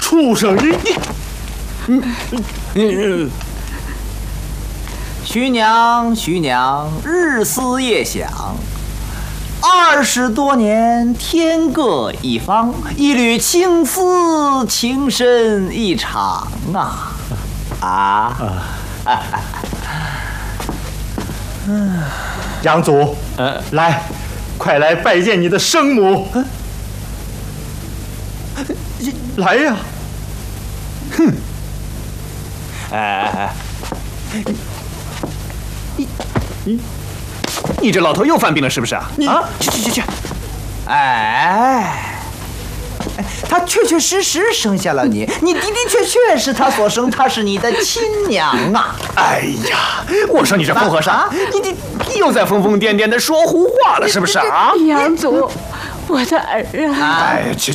畜生！你， 徐娘，日思夜想，20多年天各一方，一缕青丝情深意长啊！ 杨祖，来，快来拜见你的生母。来呀！哼！ 你这老头又犯病了是不是啊？去！ 他确实生下了你，你的确是他所生，他是你的亲娘啊！ 哎呀，我说你这疯和尚，你又在疯疯癫癫的说胡话了是不是啊？ 杨祖，我的儿啊！ 哎，去！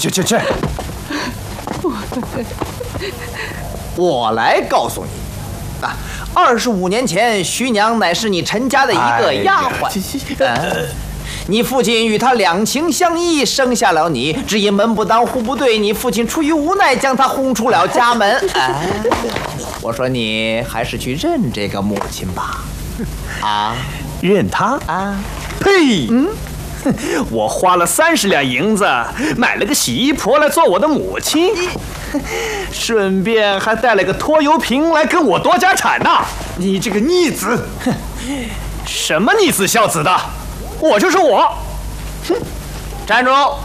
我来告诉你，25年前，徐娘乃是你陈家的一个丫鬟。你父亲与她两情相依，生下了你，只因门不当户不对，你父亲出于无奈，将她轰出了家门。我说你还是去认这个母亲吧。 认她啊？ 呸！我花了30两银子买了个洗衣婆来做我的母亲，顺便还带了个拖油瓶来跟我夺家产呐！ 你这个逆子！ 什么逆子孝子的？我就是我！ 哼！站住！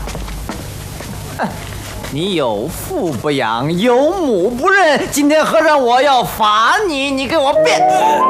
你有父不养，有母不认。今天和尚我要罚你，你给我变！